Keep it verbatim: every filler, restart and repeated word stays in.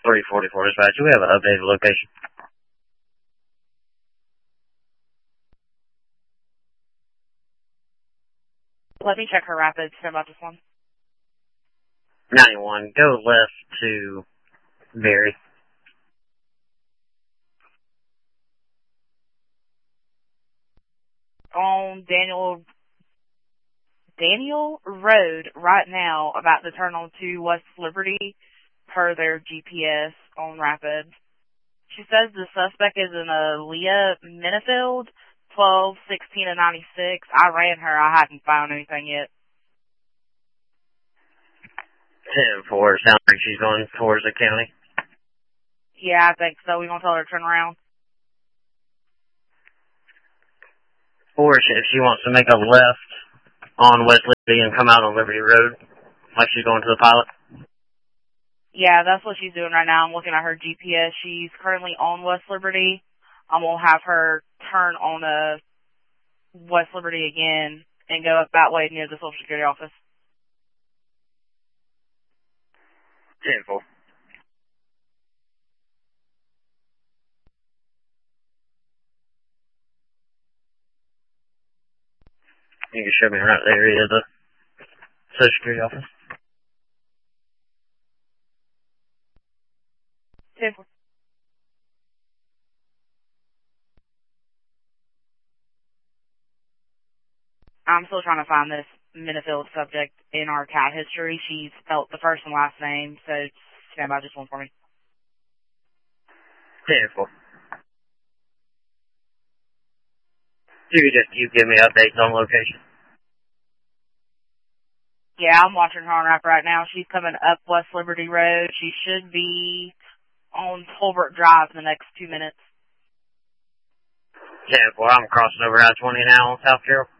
three forty-four dispatch. We have an updated location. Let me check her rapids. Stand by just one. ninety-one, go left to Berry. On Daniel Daniel Road right now, about to turn on to West Liberty per their G P S on Rapid. She says the suspect is in a Leah Minifield, twelve sixteen and ninety-six. I ran her. I hadn't found anything yet. ten four, sounds like she's going towards the county. Yeah, I think so. We gonna tell her to turn around? Or if she wants to make a left on West Liberty and come out on Liberty Road, like she's going to the pilot. Yeah, that's what she's doing right now. I'm looking at her G P S. She's currently on West Liberty. I'm going to have her turn on a West Liberty again and go up that way near the Social Security office. ten four. You can show me right there is the Social Security office. ten four. I'm still trying to find this Minifield subject in our cat history. She spelled the first and last name, so stand by just one for me. ten four. You can just keep giving me updates on location. Yeah, I'm watching her on rap right now. She's coming up West Liberty Road. She should be on Tolbert Drive in the next two minutes. ten four, I'm crossing over I twenty now on South Carroll.